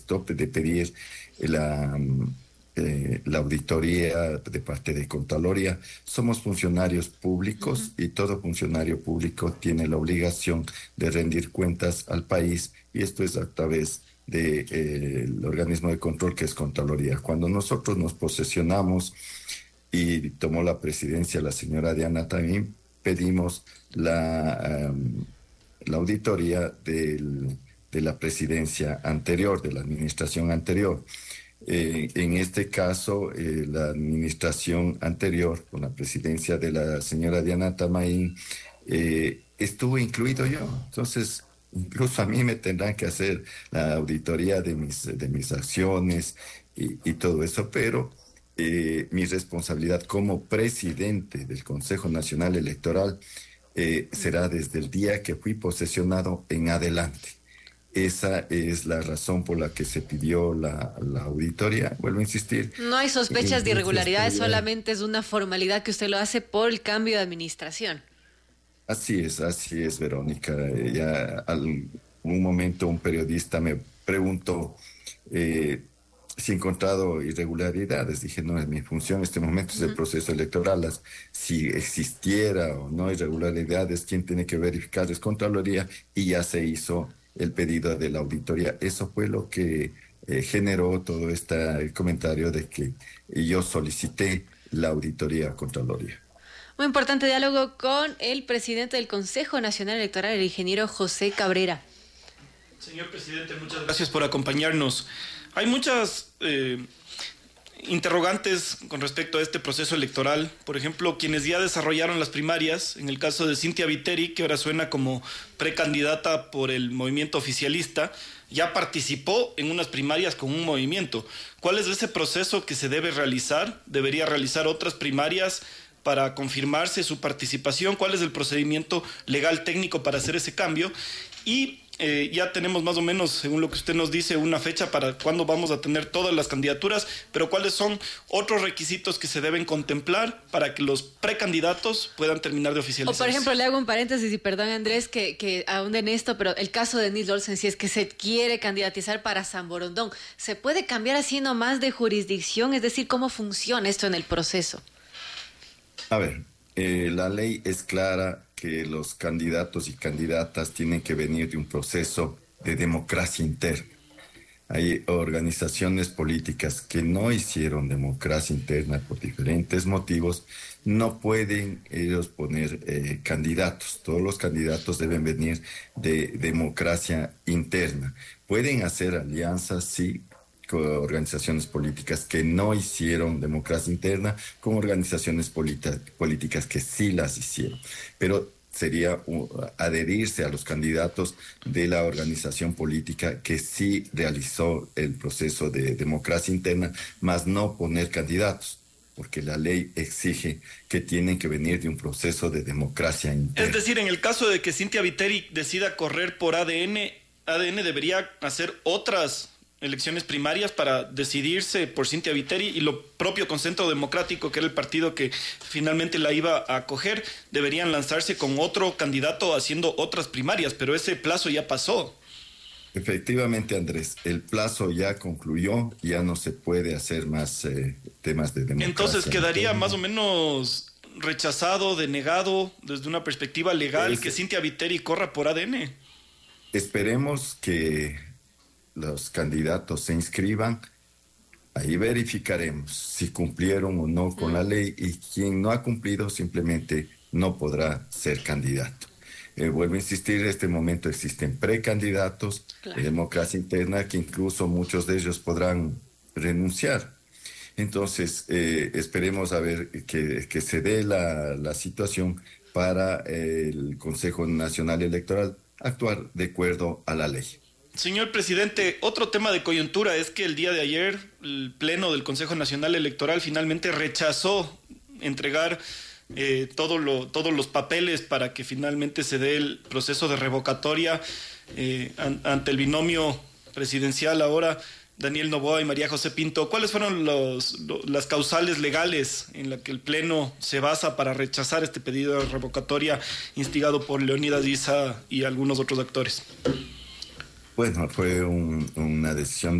esto, de pedir la, la auditoría de parte de Contraloría. Somos funcionarios públicos y todo funcionario público tiene la obligación de rendir cuentas al país, y esto es a través del organismo de control que es Contraloría. Cuando nosotros nos posesionamos y tomó la presidencia la señora Diana, también pedimos la auditoría de la presidencia anterior, de la administración anterior. En este caso, la administración anterior, con la presidencia de la señora Diana Tamaín, estuvo incluido yo. Entonces, incluso a mí me tendrán que hacer la auditoría de mis acciones y todo eso, pero mi responsabilidad como presidente del Consejo Nacional Electoral será desde el día que fui posesionado en adelante. Esa es la razón por la que se pidió la auditoría. Vuelvo a insistir. No hay sospechas de irregularidades, solamente es una formalidad que usted lo hace por el cambio de administración. Así es, Verónica. Ya un momento un periodista me preguntó si he encontrado irregularidades. Dije, no, es mi función en este momento, es el proceso electoral. Si existiera o no irregularidades, ¿quién tiene que verificar? Es Contraloría, y ya se hizo el pedido de la auditoría. Eso fue lo que generó todo este comentario de que yo solicité la auditoría a Contraloría. Muy importante diálogo con el presidente del Consejo Nacional Electoral, el ingeniero José Cabrera. Señor presidente, muchas gracias por acompañarnos. Hay muchas interrogantes con respecto a este proceso electoral. Por ejemplo, quienes ya desarrollaron las primarias, en el caso de Cynthia Viteri, que ahora suena como precandidata por el movimiento oficialista, ya participó en unas primarias con un movimiento. ¿Cuál es ese proceso que se debe realizar? ¿Debería realizar otras primarias para confirmarse su participación? ¿Cuál es el procedimiento legal técnico para hacer ese cambio? Y ya tenemos más o menos, según lo que usted nos dice, una fecha para cuándo vamos a tener todas las candidaturas, pero ¿cuáles son otros requisitos que se deben contemplar para que los precandidatos puedan terminar de oficializarse? O por ejemplo, le hago un paréntesis, y perdón Andrés que ahonde en esto, pero el caso de Denise Olsen, si es que se quiere candidatizar para San Borondón, ¿se puede cambiar así nomás de jurisdicción? Es decir, ¿cómo funciona esto en el proceso? A ver, la ley es clara que los candidatos y candidatas tienen que venir de un proceso de democracia interna. Hay organizaciones políticas que no hicieron democracia interna por diferentes motivos, no pueden ellos poner candidatos. Todos los candidatos deben venir de democracia interna. Pueden hacer alianzas, sí, con organizaciones políticas que no hicieron democracia interna, con organizaciones políticas que sí las hicieron. Pero sería adherirse a los candidatos de la organización política que sí realizó el proceso de democracia interna, más no poner candidatos, porque la ley exige que tienen que venir de un proceso de democracia interna. Es decir, en el caso de que Cynthia Viteri decida correr por ADN debería hacer otras elecciones primarias para decidirse por Cynthia Viteri, y lo propio con Centro Democrático, que era el partido que finalmente la iba a acoger, deberían lanzarse con otro candidato haciendo otras primarias, pero ese plazo ya pasó. Efectivamente, Andrés, el plazo ya concluyó, ya no se puede hacer más temas de democracia. Entonces quedaría más o menos rechazado, denegado desde una perspectiva legal que Cynthia Viteri corra por ADN. Esperemos que los candidatos se inscriban, ahí verificaremos si cumplieron o no con la ley, y quien no ha cumplido simplemente no podrá ser candidato. Vuelvo a insistir, en este momento existen precandidatos de democracia interna que incluso muchos de ellos podrán renunciar. Entonces, esperemos a ver que se dé la situación para el Consejo Nacional Electoral actuar de acuerdo a la ley. Señor presidente, otro tema de coyuntura es que el día de ayer el Pleno del Consejo Nacional Electoral finalmente rechazó entregar todos los papeles para que finalmente se dé el proceso de revocatoria ante el binomio presidencial ahora, Daniel Noboa y María José Pinto. ¿Cuáles fueron las causales legales en las que el Pleno se basa para rechazar este pedido de revocatoria instigado por Leonidas Issa y algunos otros actores? Bueno, fue una decisión